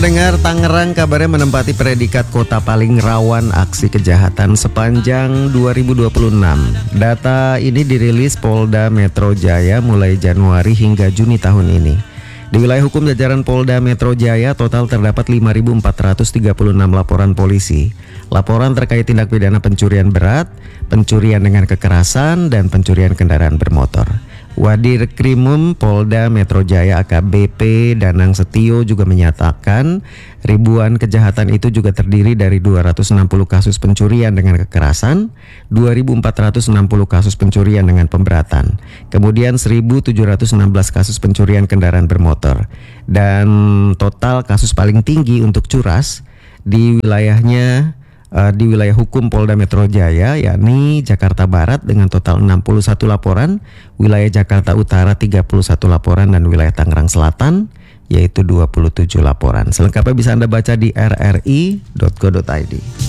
Dengar Tangerang kabarnya menempati predikat kota paling rawan aksi kejahatan sepanjang 2026. Data ini dirilis Polda Metro Jaya mulai Januari hingga Juni tahun ini. Di wilayah hukum jajaran Polda Metro Jaya total terdapat 5.436 laporan polisi. Laporan terkait tindak pidana pencurian berat, pencurian dengan kekerasan, dan pencurian kendaraan bermotor. Wadir Krimum Polda Metro Jaya AKBP Danang Setio juga menyatakan ribuan kejahatan itu juga terdiri dari 260 kasus pencurian dengan kekerasan, 2.460 kasus pencurian dengan pemberatan, kemudian 1.716 kasus pencurian kendaraan bermotor, dan total kasus paling tinggi untuk curas di wilayahnya di wilayah hukum Polda Metro Jaya yakni Jakarta Barat dengan total 61 laporan, wilayah Jakarta Utara 31 laporan, dan wilayah Tangerang Selatan yaitu 27 laporan. Selengkapnya bisa Anda baca di rri.go.id.